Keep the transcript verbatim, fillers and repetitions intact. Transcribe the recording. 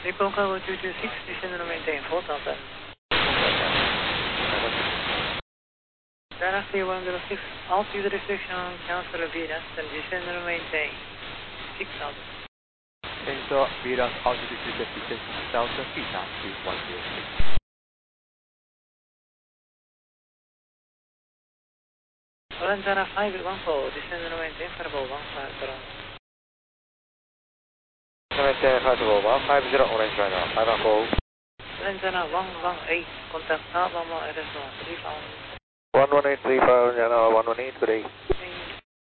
April Cargo two two six, descend and maintain four thousand. Dynasty one zero six, altitude restriction, cancel Venus and descend and maintain six thousand. Cancel Venus, altitude restriction, six thousand feet, Dynasty one zero six. Valentana five one four, descend and maintain Farbo one five zero. Maintain Farbo one five zero, orange radar, five one four. Valentana one one eight, contact Alabama L S one three five. one one eight three five, one one eight three.